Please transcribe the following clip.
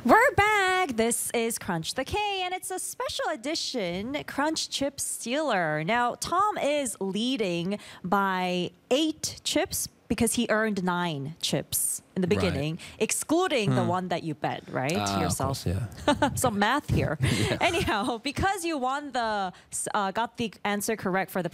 We're back. This is Crunch the K, and it's a special edition Crunch Chip Stealer. Now, Tom is leading by 8 chips because he earned 9 chips in the beginning, excluding the one that you bet, right? To yourself. Of course, yeah. Some math here. Anyhow, because you won got the answer correct for the